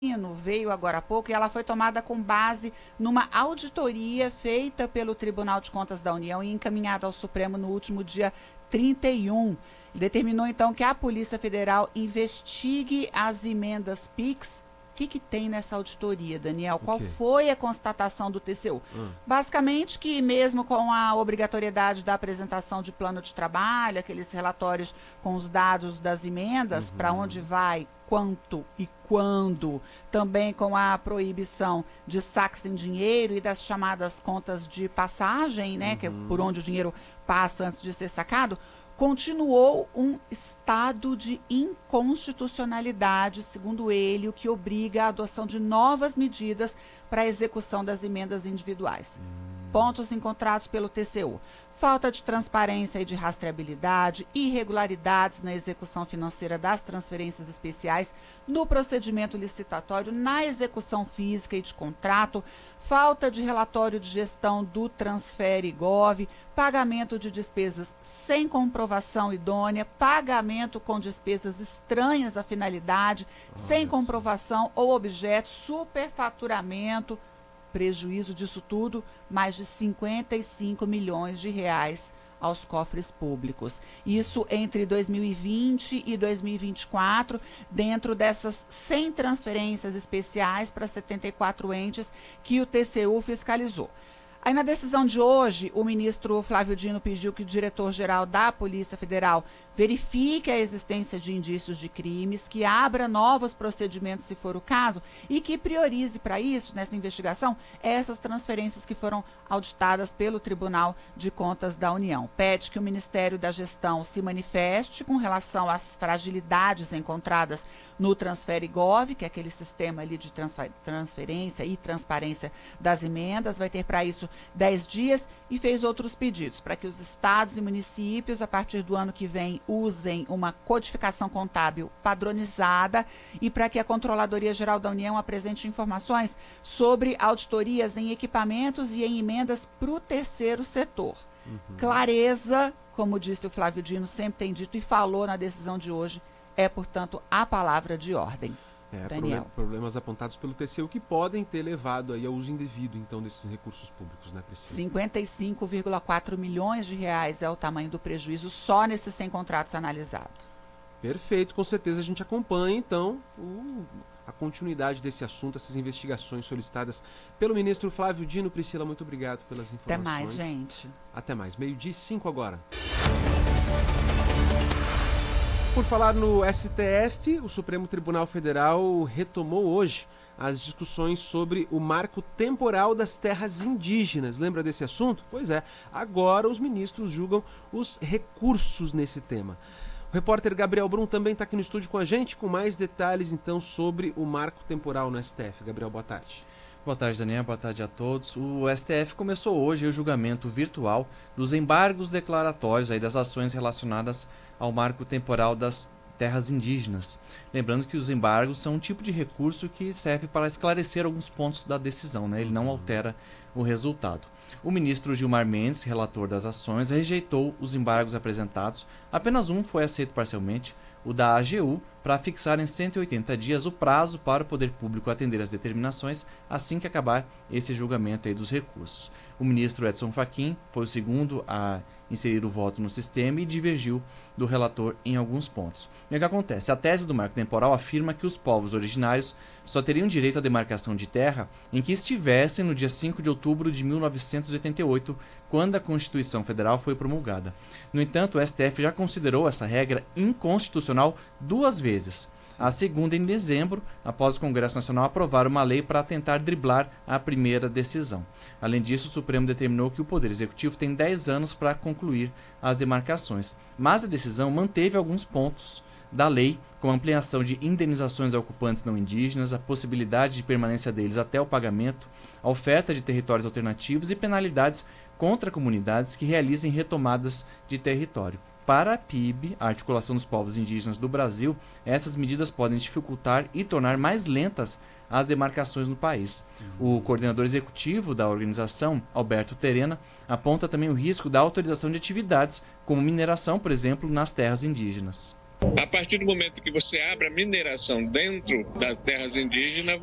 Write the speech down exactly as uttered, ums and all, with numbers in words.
veio agora há pouco e ela foi tomada com base numa auditoria feita pelo Tribunal de Contas da União e encaminhada ao Supremo no último dia trinta e um. Determinou então que a Polícia Federal investigue as emendas Pix. O que, que tem nessa auditoria, Daniel? Qual Okay. foi a constatação do T C U? Hum. Basicamente que mesmo com a obrigatoriedade da apresentação de plano de trabalho, aqueles relatórios com os dados das emendas, uhum. para onde vai, quanto e quando, também com a proibição de saques em dinheiro e das chamadas contas de passagem, né, uhum. que é por onde o dinheiro passa antes de ser sacado, continuou um estado de inconstitucionalidade, segundo ele, o que obriga a adoção de novas medidas para a execução das emendas individuais. Hum. Pontos encontrados pelo T C U: falta de transparência e de rastreabilidade, irregularidades na execução financeira das transferências especiais, no procedimento licitatório, na execução física e de contrato, falta de relatório de gestão do Transfere Gov, pagamento de despesas sem comprovação idônea, pagamento com despesas estranhas à finalidade, Olha sem isso. comprovação ou objeto, superfaturamento, prejuízo disso tudo, mais de cinquenta e cinco milhões de reais aos cofres públicos. Isso entre dois mil e vinte e dois mil e vinte e quatro, dentro dessas cem transferências especiais para setenta e quatro entes que o T C U fiscalizou. Aí, na decisão de hoje, o ministro Flávio Dino pediu que o diretor-geral da Polícia Federal verifique a existência de indícios de crimes, que abra novos procedimentos, se for o caso, e que priorize para isso, nessa investigação, essas transferências que foram auditadas pelo Tribunal de Contas da União. Pede que o Ministério da Gestão se manifeste com relação às fragilidades encontradas no Transfere Gov, que é aquele sistema ali de transferência e transparência das emendas. Vai ter para isso dez dias, e fez outros pedidos para que os estados e municípios, a partir do ano que vem, usem uma codificação contábil padronizada e para que a Controladoria Geral da União apresente informações sobre auditorias em equipamentos e em emendas para o terceiro setor. Uhum. Clareza, como disse o Flávio Dino, sempre tem dito e falou na decisão de hoje, é, portanto, a palavra de ordem. É, Daniel. Problemas apontados pelo T C U que podem ter levado aí ao uso indevido, então, desses recursos públicos, né, Priscila? cinquenta e cinco vírgula quatro milhões de reais é o tamanho do prejuízo só nesses cem contratos analisados. Perfeito, com certeza a gente acompanha, então, o, a continuidade desse assunto, essas investigações solicitadas pelo ministro Flávio Dino. Priscila, muito obrigado pelas informações. Até mais, gente. Até mais. Meio-dia e cinco agora. Por falar no S T F, o Supremo Tribunal Federal retomou hoje as discussões sobre o marco temporal das terras indígenas. Lembra desse assunto? Pois é, agora os ministros julgam os recursos nesse tema. O repórter Gabriel Brum também está aqui no estúdio com a gente, com mais detalhes então sobre o marco temporal no S T F. Gabriel, boa tarde. Boa tarde, Daniel. Boa tarde a todos. O S T F começou hoje o julgamento virtual dos embargos declaratórios aí das ações relacionadas ao marco temporal das terras indígenas. Lembrando que os embargos são um tipo de recurso que serve para esclarecer alguns pontos da decisão, né? Ele não altera o resultado. O ministro Gilmar Mendes, relator das ações, rejeitou os embargos apresentados. Apenas um foi aceito parcialmente, o da A G U, para fixar em cento e oitenta dias o prazo para o poder público atender as determinações assim que acabar esse julgamento aí dos recursos. O ministro Edson Fachin foi o segundo a inserir o voto no sistema e divergiu do relator em alguns pontos. E o que acontece? A tese do marco temporal afirma que os povos originários só teriam direito à demarcação de terra em que estivessem no dia cinco de outubro de mil novecentos e oitenta e oito, quando a Constituição Federal foi promulgada. No entanto, o S T F já considerou essa regra inconstitucional duas vezes. A segunda em dezembro, após o Congresso Nacional aprovar uma lei para tentar driblar a primeira decisão. Além disso, o Supremo determinou que o Poder Executivo tem dez anos para concluir as demarcações. Mas a decisão manteve alguns pontos da lei, como a ampliação de indenizações a ocupantes não indígenas, a possibilidade de permanência deles até o pagamento, a oferta de territórios alternativos e penalidades contra comunidades que realizem retomadas de território. Para a P I B, a Articulação dos Povos Indígenas do Brasil, essas medidas podem dificultar e tornar mais lentas as demarcações no país. Uhum. O coordenador executivo da organização, Alberto Terena, aponta também o risco da autorização de atividades, como mineração, por exemplo, nas terras indígenas. A partir do momento que você abre a mineração dentro das terras indígenas,